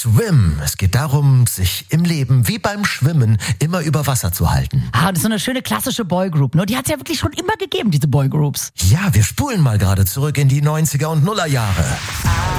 Swim. Es geht darum, sich im Leben wie beim Schwimmen immer über Wasser zu halten. Das ist so eine schöne klassische Boygroup, ne? Die hat es ja wirklich schon immer gegeben, diese Boygroups. Ja, wir spulen mal gerade zurück in die 90er und Nullerjahre.